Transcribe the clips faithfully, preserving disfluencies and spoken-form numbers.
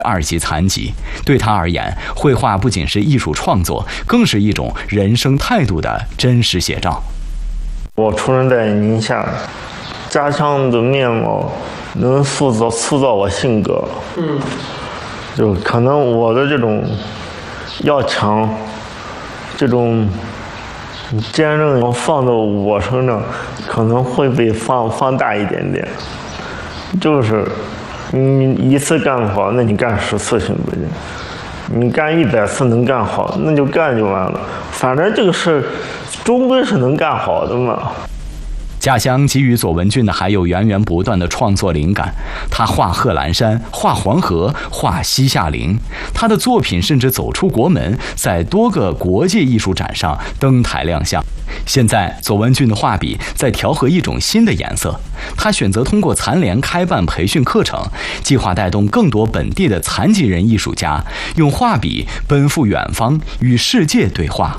二级残疾，对他而言，绘画不仅是艺术创作，更是一种人生态度的真实写照。 我出生在宁夏，家乡的面貌能塑造塑造我性格。嗯，就可能我的这种要强，这种坚韧放到我身上，可能会被放放大一点点。就是你一次干好，那你干十次行不行？你干一百次能干好，那就干就完了。反正这个事终归是能干好的嘛。 家乡给予左文俊的还有源源不断的创作灵感，他画贺兰山，画黄河，画西夏陵，他的作品甚至走出国门，在多个国际艺术展上登台亮相。现在左文俊的画笔在调和一种新的颜色，他选择通过残联开办培训课程，计划带动更多本地的残疾人艺术家用画笔奔赴远方，与世界对话。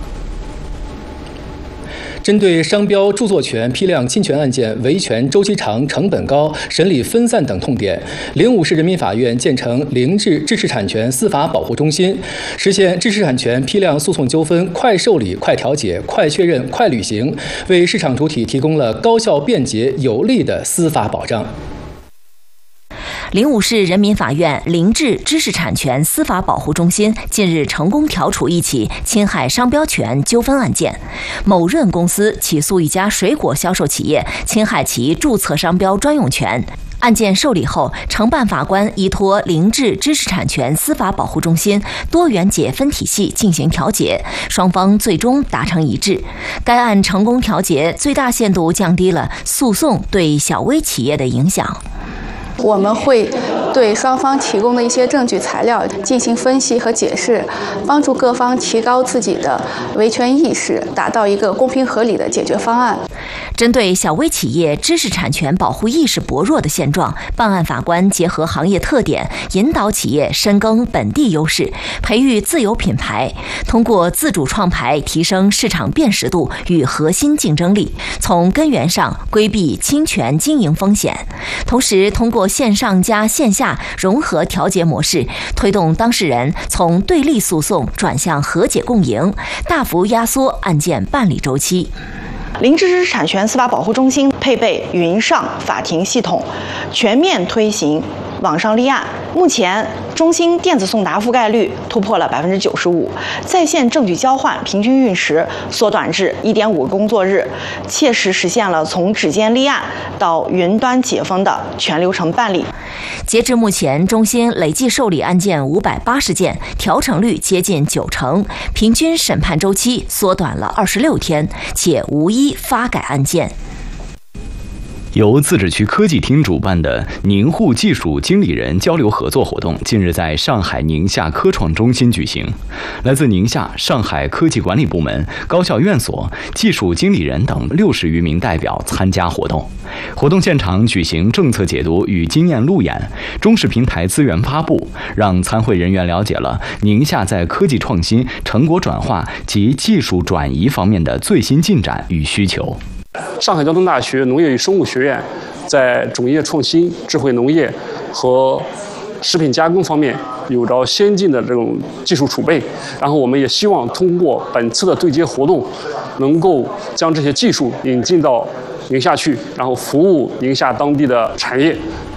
针对商标、著作权、批量侵权案件维权周期长、成本高、审理分散等痛点，灵武市人民法院建成零质知识产权司法保护中心，实现知识产权批量诉讼纠纷快受理、快调解、快确认、快履行，为市场主体提供了高效、便捷、有力的司法保障。 灵武市人民法院零质知识产权司法保护中心近日成功调处一起侵害商标权纠纷案件。某润公司起诉一家水果销售企业，侵害其注册商标专用权。案件受理后，承办法官依托零质知识产权司法保护中心多元解分体系进行调解，双方最终达成一致。该案成功调解，最大限度降低了诉讼对小微企业的影响。 我们会对双方提供的一些证据材料进行分析和解释，帮助各方提高自己的维权意识，达到一个公平合理的解决方案。 针对小微企业知识产权保护意识薄弱的现状，办案法官结合行业特点，引导企业深耕本地优势，培育自有品牌，通过自主创牌提升市场辨识度与核心竞争力，从根源上规避侵权经营风险。同时，通过线上加线下融合调解模式，推动当事人从对立诉讼转向和解共赢，大幅压缩案件办理周期。 零质知识产权司法保护中心配备云上法庭系统，全面推行网上立案。目前，中心电子送达覆盖率突破了百分之九十五，在线证据交换平均运时缩短至一点五个工作日，切实实现了从指尖立案到云端解封的全流程办理。 截至目前，中心累计受理案件五百八十件，调成率接近九成，平均审判周期缩短了二十六天，且无一发改案件。 由自治区科技厅主办的宁沪技术经理人交流合作活动近日在上海宁夏科创中心举行，来自宁夏、上海科技管理部门、高校院所、技术经理人等六十余名代表参加活动。活动现场举行政策解读与经验路演、中视平台资源发布，让参会人员了解了宁夏在科技创新、成果转化及技术转移方面的最新进展与需求。 上海交通大学农业与生物学院在种业创新、智慧农业和食品加工方面有着先进的这种技术储备，然后我们也希望通过本次的对接活动，能够将这些技术引进到宁夏去，然后服务宁夏当地的产业。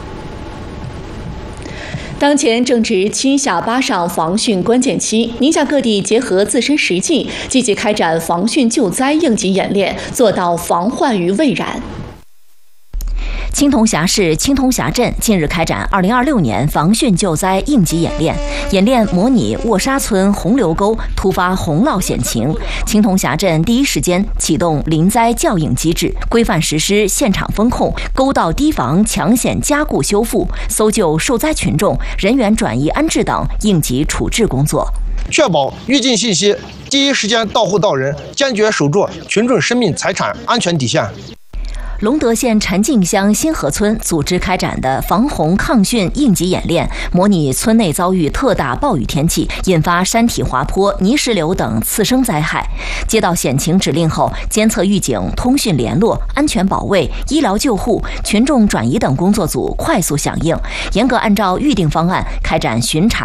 当前正值七下八上防汛关键期，宁夏各地结合自身实际，积极开展防汛救灾应急演练，做到防患于未然。 青铜峡市青铜峡镇近日开展二零二六年防汛救灾应急演练，演练模拟卧沙村洪流沟突发洪涝险情。青铜峡镇第一时间启动临灾教应机制，规范实施现场风控、沟道堤防抢险加固修复、搜救受灾群众、人员转移安置等应急处置工作， 确保预警信息第一时间到户到人，坚决守住群众生命财产安全底线。 隆德县陈敬乡新河村组织开展的防洪抗汛应急演练，模拟村内遭遇特大暴雨天气，引发山体滑坡、泥石流等次生灾害。接到险情指令后，监测预警、通讯联络、安全保卫、医疗救护、群众转移等工作组快速响应，严格按照预定方案开展巡查